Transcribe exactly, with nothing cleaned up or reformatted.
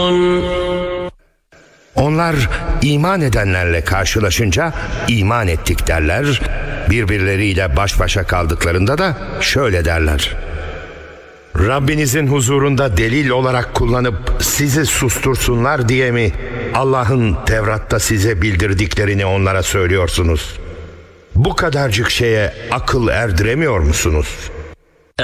Onlar iman edenlerle karşılaşınca iman ettik derler. Birbirleriyle baş başa kaldıklarında da şöyle derler: Rabbinizin huzurunda delil olarak kullanıp sizi sustursunlar diye mi Allah'ın Tevrat'ta size bildirdiklerini onlara söylüyorsunuz? Bu kadarcık şeye akıl erdiremiyor musunuz?